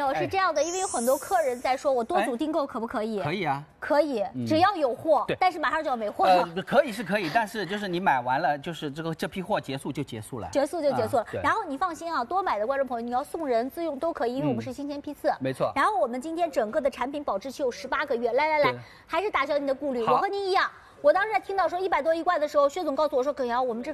友，是这样的，因为有很多客人在说，我多组订购可不可以？ 可以啊， 可以，只要有货。 对， 但是马上就要没货了。 可以是可以，但是就是你买完了，就是这批货结束就结束了。 结束就结束了。 对。 然后你放心啊，多买的观众朋友，你要送人自用都可以，因为我们是新鲜批次。 没错。 然后我们今天整个的产品保质期有18个月。来，还是打消你的顾虑。我和您一样。我当时在听到说100多一罐的时候，薛总告诉我说：“耿瑶，我们这